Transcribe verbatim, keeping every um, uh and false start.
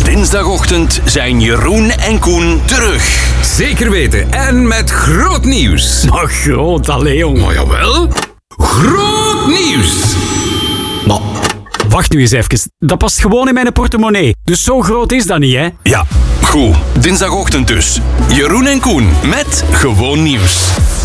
Dinsdagochtend zijn Jeroen en Koen terug. Zeker weten. En met groot nieuws. Maar groot, allee jong. Maar jawel. Groot nieuws. Maar, wacht nu eens even. Dat past gewoon in mijn portemonnee. Dus zo groot is dat niet, hè? Ja, goed. Dinsdagochtend dus. Jeroen en Koen met Gewoon Nieuws.